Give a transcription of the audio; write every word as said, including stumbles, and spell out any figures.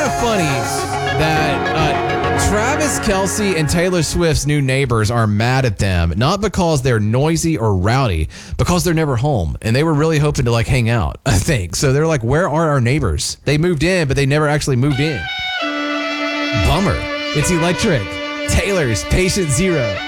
of funny that uh, Travis Kelce and Taylor Swift's new neighbors are mad at them, not because they're noisy or rowdy, because they're never home. And they were really hoping to like hang out, I think. So they're like, where are our neighbors? They moved in, but they never actually moved in. Bummer. It's electric. Taylor's Patient Zero.